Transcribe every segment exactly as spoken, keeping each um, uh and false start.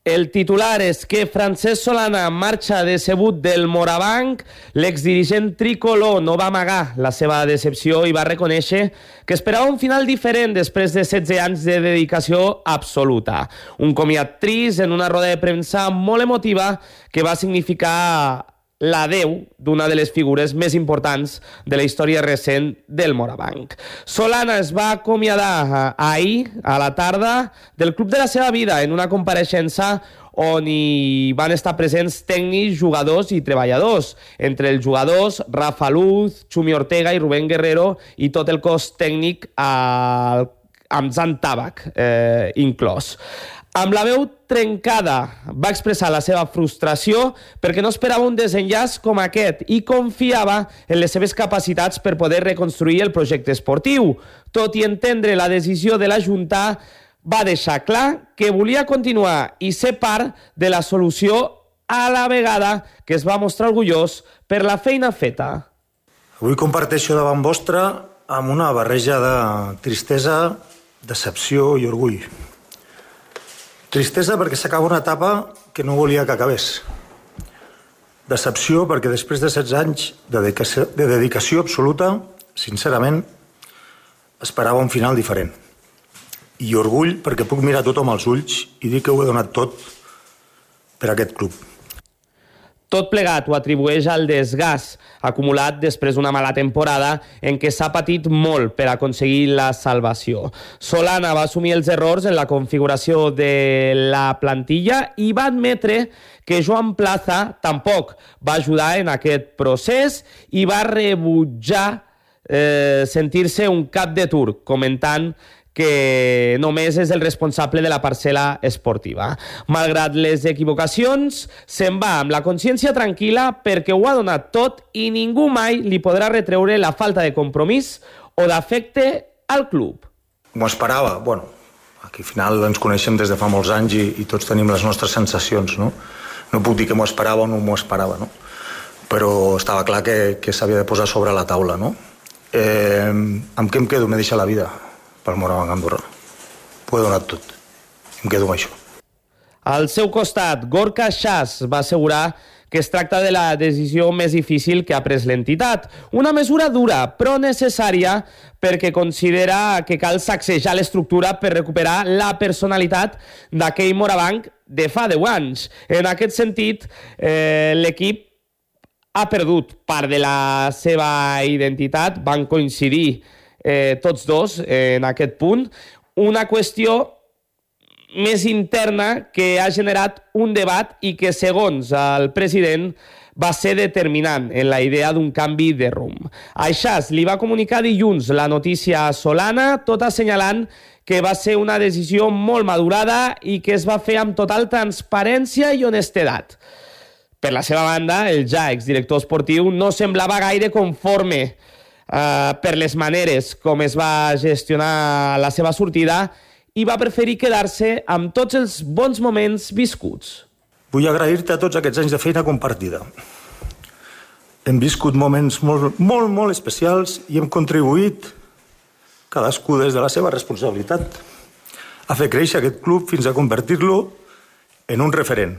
El titular és que Francesc Solana marxa decebut del Morabanc. L'exdirigent tricolor no va amagar la seva decepció i va reconèixer que esperava un final diferent després de setze anys de dedicació absoluta. Un comiat trist en una roda de premsa molt emotiva que va significar l'adeu d'una de les figures més importants de la història recent del Morabanc. Solana es va acomiadar ahir a la tarda del club de la seva vida en una compareixença on hi van estar presents tècnics, jugadors i treballadors. Entre els jugadors, Rafa Luz, Xumi Ortega i Rubén Guerrero i tot el cos tècnic eh, amb Zan Tabak eh, inclòs. Amb la veu trencada va expressar la seva frustració perquè no esperava un desenllaç com aquest i confiava en les seves capacitats per poder reconstruir el projecte esportiu. Tot i entendre la decisió de la Junta, va deixar clar que volia continuar i ser part de la solució a la vegada que es va mostrar orgullós per la feina feta. Avui comparteixo davant vostre amb una barreja de tristesa, decepció i orgull. Tristesa perquè s'acaba una etapa que no volia que acabés. Decepció perquè després de setze anys de dedicació, de dedicació absoluta, sincerament, esperava un final diferent. I orgull perquè puc mirar tothom als ulls i dir que ho he donat tot per a aquest club. Tot plegat ho atribueix al desgast acumulat després d'una mala temporada en què s'ha patit molt per aconseguir la salvació. Solana va assumir els errors en la configuració de la plantilla i va admetre que Joan Plaza tampoc va ajudar en aquest procés i va rebutjar eh, sentir-se un cap de turc, comentant que només és el responsable de la parcel·la esportiva. Malgrat les equivocacions, se'n va amb la consciència tranquil·la perquè ho ha donat tot i ningú mai li podrà retreure la falta de compromís o d'afecte al club. M'ho esperava. Bueno, aquí al final ens coneixem des de fa molts anys i, i tots tenim les nostres sensacions, no? No puc dir que m'ho esperava o no m'ho esperava, no? Però estava clar que, que s'havia de posar sobre la taula, no? Eh, amb què em quedo? M'he deixat la vida pel Morabanc Andorra. Ho he donat tot. Em quedo amb això. Al seu costat, Gorka Shas va assegurar que es tracta de la decisió més difícil que ha pres l'entitat. Una mesura dura, però necessària, perquè considera que cal sacsejar l'estructura per recuperar la personalitat d'aquell Morabanc de fa deu anys. En aquest sentit, eh, l'equip ha perdut part de la seva identitat. Van coincidir Eh, tots dos eh, en aquest punt, una qüestió més interna que ha generat un debat i que, segons el president, va ser determinant en la idea d'un canvi de rumb. Aixàs li va comunicar dilluns la notícia a Solana, tot assenyalant que va ser una decisió molt madurada i que es va fer amb total transparència i honestedat. Per la seva banda, el ja exdirector esportiu no semblava gaire conforme Uh, per les maneres com es va gestionar la seva sortida i va preferir quedar-se amb tots els bons moments viscuts. Vull agrair-te a tots aquests anys de feina compartida. Hem viscut moments molt, molt, molt especials i hem contribuït, cadascú des de la seva responsabilitat, a fer créixer aquest club fins a convertir-lo en un referent.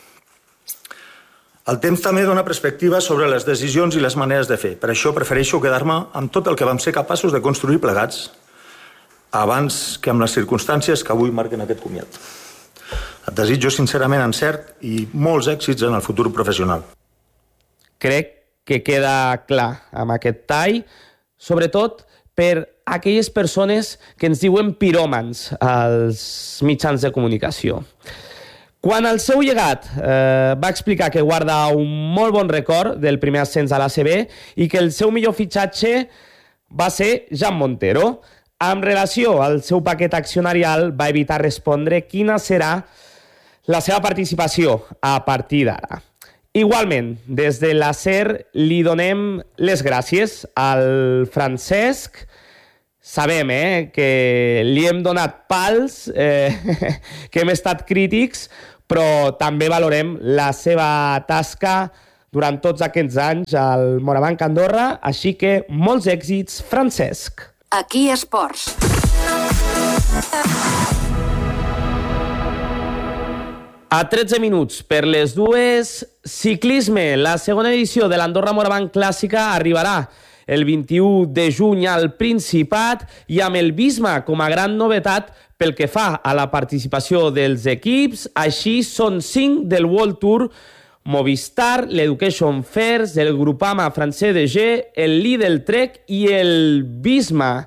El temps també dona perspectiva sobre les decisions i les maneres de fer. Per això prefereixo quedar-me amb tot el que vam ser capaços de construir plegats abans que amb les circumstàncies que avui marquen aquest comiat. Et desitjo sincerament encert i molts èxits en el futur professional. Crec que queda clar amb aquest tall, sobretot per aquelles persones que ens diuen piròmans als mitjans de comunicació. Quan el seu llegat eh, va explicar que guarda un molt bon record del primer ascens a l'A C B i que el seu millor fitxatge va ser Jan Montero. En relació al seu paquet accionarial, va evitar respondre quina serà la seva participació a partir d'ara. Igualment, des de l'A C E R li donem les gràcies al Francesc. Sabem eh, que li hem donat pals, eh, que hem estat crítics, però també valorem la seva tasca durant tots aquests anys al Morabanc Andorra, així que molts èxits, Francesc. Aquí Esports. A tretze minuts per les dues, ciclisme. La segona edició de l'Andorra Morabanc Clàssica arribarà el vint-i-u de juny al Principat i amb el Visma com a gran novetat pel que fa a la participació dels equips. Així són cinc del World Tour: Movistar, l'Education First, el Groupama Francès de G, el Lidl Trek i el Visma.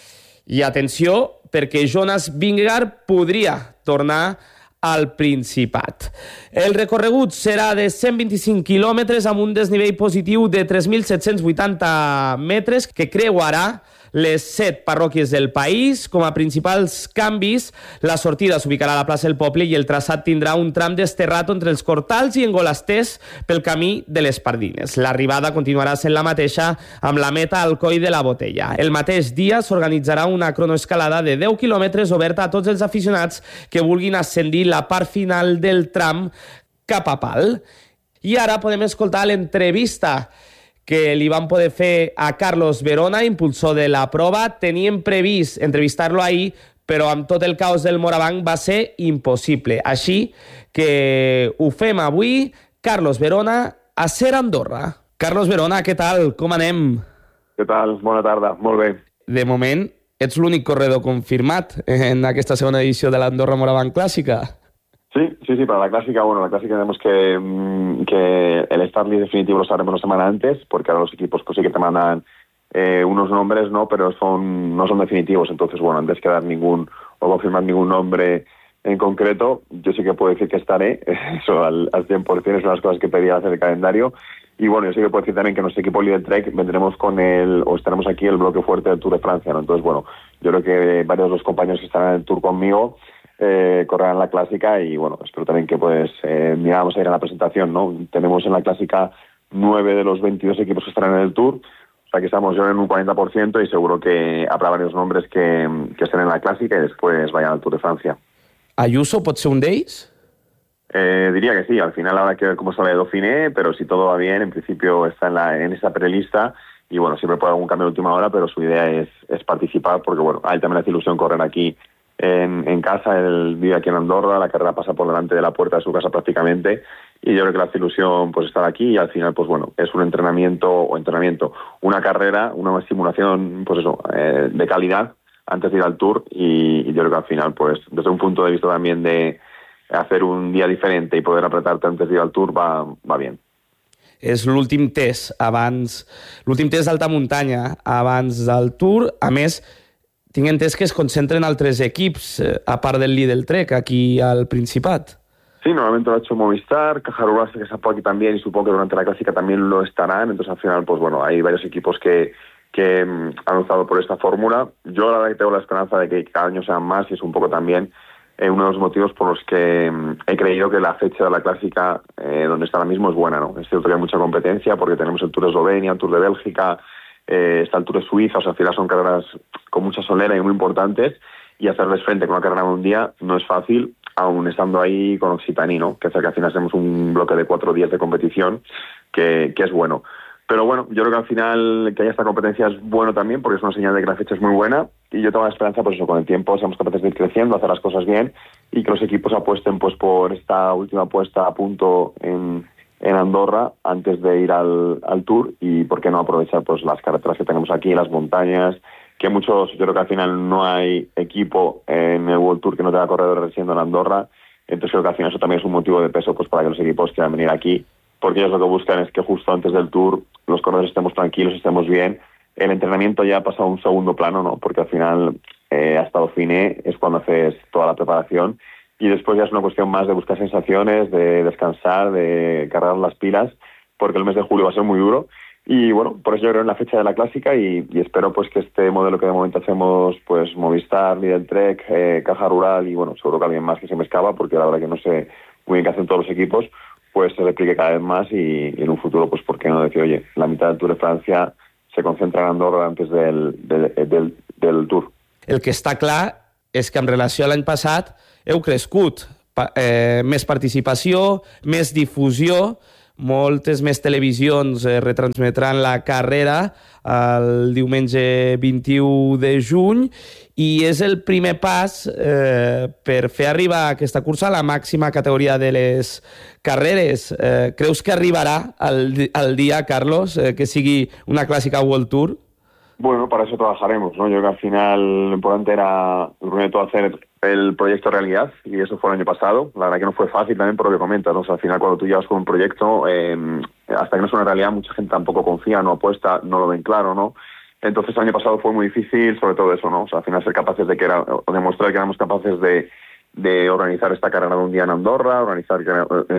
I atenció, perquè Jonas Vingegaard podria tornar al Principat. El recorregut serà de cent vint-i-cinc quilòmetres amb un desnivell positiu de tres mil set-cents vuitanta metres que creuarà les set parròquies del país. Com a principals canvis, la sortida s'ubicarà a la plaça del Poble i el traçat tindrà un tram desterrat entre els Cortals i Engolasters pel camí de les Pardines. L'arribada continuarà sent la mateixa amb la meta al Coll de la Botella. El mateix dia s'organitzarà una cronoescalada de deu quilòmetres oberta a tots els aficionats que vulguin ascendir la part final del tram cap a Pal. I ara podem escoltar l'entrevista que li van poder fer a Carlos Verona, impulsor de la prova. Teníem previst entrevistar-lo ahir, però amb tot el caos del Morabanc va ser impossible. Així que ho fem avui. Carlos Verona, a Ser Andorra. Carlos Verona, què tal? Com anem? Què tal? Bona tarda. Molt bé. De moment, ets l'únic corredor confirmat en aquesta segona edició de l'Andorra Morabanc Clàssica. Sí, sí, sí, para la clásica, bueno, la clásica tenemos que, que el start list definitivo lo sabremos una semana antes, porque ahora los equipos pues sí que te mandan eh, unos nombres, ¿no? Pero son no son definitivos, entonces, bueno, antes que dar ningún o confirmar ningún nombre en concreto, yo sí que puedo decir que estaré, eso al, al cien por ciento, es una de las cosas que pedía hacer el calendario. Y bueno, yo sí que puedo decir también que nuestro equipo Lidl Trek vendremos con el, o estaremos aquí el bloque fuerte del Tour de Francia, ¿no? Entonces, bueno, yo creo que varios de los compañeros que estarán en el Tour conmigo Eh, correrán la clásica y bueno, espero también que pues eh, miramos a ir a la presentación, ¿no? Tenemos en la clásica nueve de los veintidós equipos que estarán en el Tour, o sea que estamos yo en un cuarenta por ciento y seguro que habrá varios nombres que, que estén en la clásica y después vayan al Tour de Francia. Ayuso pot ser un d'ells? Eh, diría que sí, al final habrá que ver cómo sale Dauphiné, pero si todo va bien, en principio está en, la, en esa prelista y bueno, siempre puede haber algún cambio de última hora, pero su idea es, es participar porque bueno, a él también le hace ilusión correr aquí En, en casa. Él vive aquí en Andorra, la carrera pasa por delante de la puerta de su casa prácticamente y yo creo que le hace ilusión pues estar aquí y al final pues bueno, es un entrenamiento o entrenamiento, una carrera, una simulación pues eso, eh, de calidad antes de ir al Tour y, y yo creo que al final pues desde un punto de vista también de hacer un día diferente y poder apretarte antes de ir al Tour va, va bien. És l'últim test abans, l'últim test d'alta muntanya abans del Tour. A més, tinc entès que es concentren altres equips, eh, a part del Lidl Trek, aquí al Principat. Sí, normalmente lo ha hecho Movistar, Caja Rural que está por aquí también y supongo que durante la clásica también lo estarán, entonces al final, pues bueno, hay varios equipos que, que um, han optado por esta fórmula. Yo la verdad que tengo la esperanza de que cada año sean más y es un poco también eh, uno de los motivos por los que um, he creído que la fecha de la clásica eh, donde está ahora mismo es buena, ¿no? Es cierto que hay mucha competencia porque tenemos el Tour de Eslovenia, el Tour de Bélgica, Eh, está el Tour de Suiza, o sea, al final son carreras con mucha solera y muy importantes y hacerles frente con una carrera de un día no es fácil, aún estando ahí con Occitanie, ¿no? Que hace que al final hacemos un bloque de cuatro días de competición que, que es bueno. Pero bueno, yo creo que al final que haya esta competencia es bueno también porque es una señal de que la fecha es muy buena y yo tengo la esperanza, pues eso, con el tiempo seamos capaces de ir creciendo, hacer las cosas bien y que los equipos apuesten pues por esta última puesta a punto en en Andorra antes de ir al, al Tour y por qué no aprovechar pues las carreteras que tenemos aquí, las montañas, que muchos, yo creo que al final no hay equipo en el World Tour que no tenga corredores residiendo en Andorra, entonces creo que al final eso también es un motivo de peso pues para que los equipos quieran venir aquí, porque ellos lo que buscan es que justo antes del Tour los corredores estemos tranquilos, estemos bien, el entrenamiento ya ha pasado a un segundo plano, ¿no? Porque al final eh, hasta Dauphiné es cuando haces toda la preparación y después ya es una cuestión más de buscar sensaciones, de descansar, de cargar las pilas, porque el mes de julio va a ser muy duro. Y bueno, por eso yo creo en la fecha de la clásica y, y espero pues que este modelo que de momento hacemos, pues Movistar, Lidl Trek, eh, Caja Rural y bueno, seguro que alguien más que se me escapa, porque la verdad que no sé muy bien qué hacen todos los equipos, pues se replique cada vez más y, y en un futuro, pues por qué no decir, oye, la mitad del Tour de Francia se concentra en Andorra antes del, del, del, del Tour. El que està clar és que en relació a l'any passat heu crescut, pa, eh, més participació, més difusió, moltes més televisions eh, retransmetran la carrera el diumenge vint-i-u de juny i és el primer pas eh, per fer arribar aquesta cursa a la màxima categoria de les carreres. Eh, creus que arribarà el, el dia, Carlos, eh, que sigui una clàssica World Tour? Bueno, para eso trabajaremos, ¿no? Yo creo que al final lo importante era, lo primero de todo, hacer el proyecto realidad, y eso fue el año pasado. La verdad que no fue fácil también por lo que comentas, ¿no? O sea, al final cuando tú llevas con un proyecto, eh, hasta que no es una realidad, mucha gente tampoco confía, no apuesta, no lo ven claro, ¿no? Entonces el año pasado fue muy difícil, sobre todo eso, ¿no? O sea, al final ser capaces de que era, demostrar que éramos capaces de, de organizar esta carrera de un día en Andorra, organizar